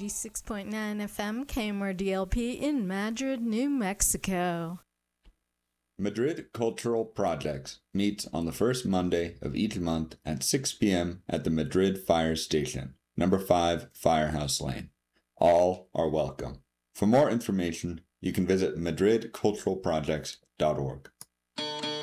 96.9 FM KMRDLP in Madrid, New Mexico. Madrid Cultural Projects meets on the first Monday of each month at 6 p.m. at the Madrid Fire Station, number 5 Firehouse Lane. All are welcome. For more information, you can visit madridculturalprojects.org.